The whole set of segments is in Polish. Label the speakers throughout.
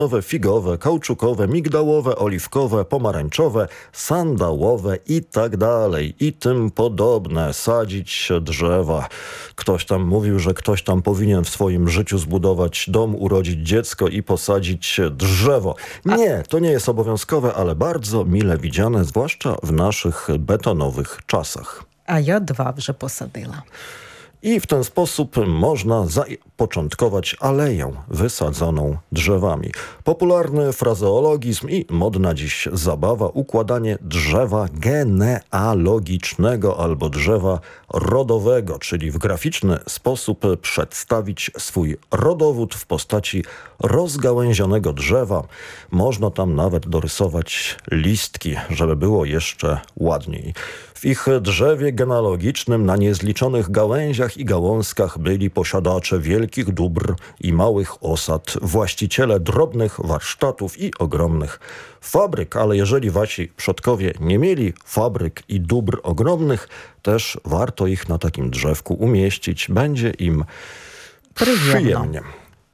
Speaker 1: figowe, kauczukowe, migdałowe, oliwkowe, pomarańczowe, sandałowe i tak dalej i tym podobne. Sadzić drzewa. Ktoś tam mówił, że ktoś tam powinien w swoim życiu zbudować dom, urodzić dziecko i posadzić drzewo. Nie, to nie jest obowiązkowe, ale bardzo mile widziane, zwłaszcza w naszych betonowych czasach.
Speaker 2: A ja 2 вже посадила.
Speaker 1: I w ten sposób można zapoczątkować aleję wysadzoną drzewami. Popularny frazeologizm i modna dziś zabawa układanie drzewa genealogicznego albo drzewa rodowego, czyli w graficzny sposób przedstawić swój rodowód w postaci rozgałęzionego drzewa. Można tam nawet dorysować listki, żeby było jeszcze ładniej. W ich drzewie genealogicznym na niezliczonych gałęziach i gałązkach byli posiadacze wielkich dóbr i małych osad, właściciele drobnych warsztatów i ogromnych fabryk. Ale jeżeli wasi przodkowie nie mieli fabryk i dóbr ogromnych, też warto ich na takim drzewku umieścić. Będzie im przyjemnie.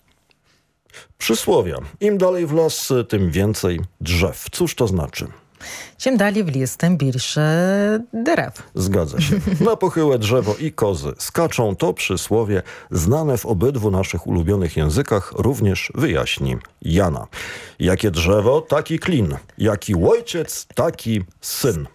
Speaker 1: Przysłowia. Im dalej w las, tym więcej drzew. Cóż to znaczy?
Speaker 2: Чим далі в ліс, тим більше дерев.
Speaker 1: Zgadza się. Na pochyłe drzewo i kozy skaczą, to przysłowie znane w obydwu naszych ulubionych językach również wyjaśni Jana. Jakie drzewo, taki klin. Jaki ojciec, taki syn.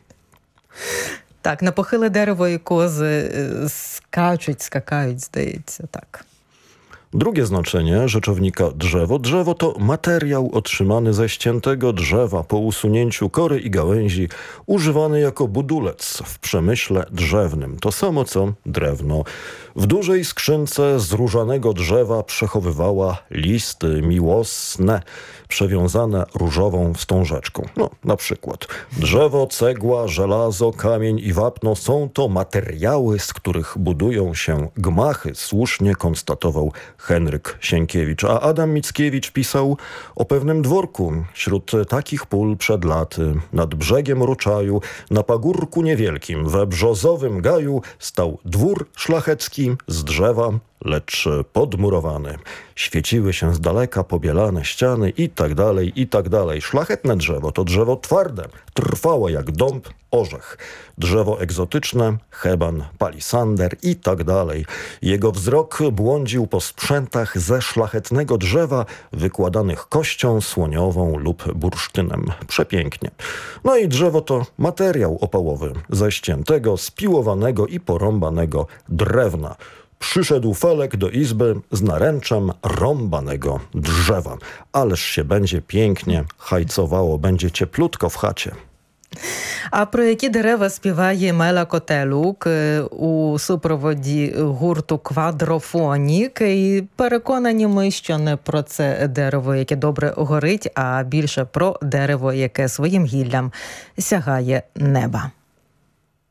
Speaker 2: Так, на похиле дерево і кози скакають, здається, так.
Speaker 1: Drugie znaczenie rzeczownika drzewo. Drzewo to materiał otrzymany ze ściętego drzewa po usunięciu kory i gałęzi, używany jako budulec w przemyśle drzewnym. To samo co drewno. W dużej skrzynce z różanego drzewa przechowywała listy miłosne, przewiązane różową wstążeczką. No, na przykład drzewo, cegła, żelazo, kamień i wapno są to materiały, z których budują się gmachy, słusznie konstatował Henryk Sienkiewicz. A Adam Mickiewicz pisał o pewnym dworku wśród takich pól przed laty. Nad brzegiem Ruczaju, na pagórku niewielkim, we brzozowym gaju stał dwór szlachecki z drzewa, lecz podmurowany. Świeciły się z daleka pobielane ściany i tak dalej, i tak dalej. Szlachetne drzewo to drzewo twarde, trwałe jak dąb, orzech. Drzewo egzotyczne, heban, palisander i tak dalej. Jego wzrok błądził po sprzętach ze szlachetnego drzewa wykładanych kością słoniową lub bursztynem. Przepięknie. No i drzewo to materiał opałowy ze ściętego, spiłowanego i porąbanego drewna. Przyszedł Felek do izby z naręczem rąbanego drzewa. Ależ się będzie pięknie hajcowało, będzie cieplutko w chacie.
Speaker 2: А про які дерева співає Мела Котелюк у супроводі гурту «Квадрофонік». І переконані ми, що не про це дерево, яке добре горить, а більше про дерево, яке своїм гіллям сягає неба.